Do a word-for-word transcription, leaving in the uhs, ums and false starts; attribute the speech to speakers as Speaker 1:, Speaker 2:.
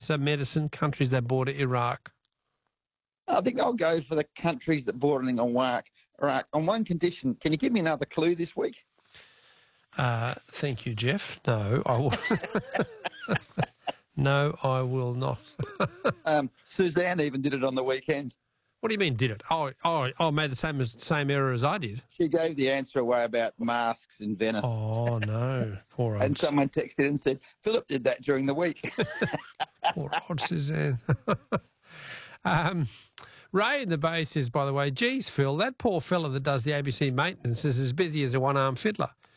Speaker 1: uh, medicine, countries that border Iraq?
Speaker 2: I think I'll go for the countries that border Iraq. Iraq. On one condition, can you give me another clue this week?
Speaker 1: Uh, thank you, Jeff. No, I will. No, I will not.
Speaker 2: um, Suzanne even did it on the weekend.
Speaker 1: What do you mean, did it? Oh, oh, oh, made the same as, same error as I did.
Speaker 2: She gave the answer away about masks in Venice.
Speaker 1: Oh, no. Poor old...
Speaker 2: And someone texted and said, Philip did that during the week.
Speaker 1: Poor old Suzanne. um, Ray in the Bay says, by the way, geez, Phil, that poor fella that does the A B C maintenance is as busy as a one-armed fiddler.